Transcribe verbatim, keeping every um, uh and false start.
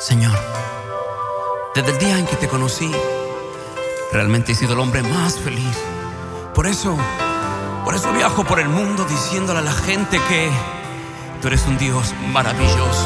Señor, desde el día en que te conocí, realmente he sido el hombre más feliz. Por eso, por eso viajo por el mundo diciéndole a la gente que tú eres un Dios maravilloso.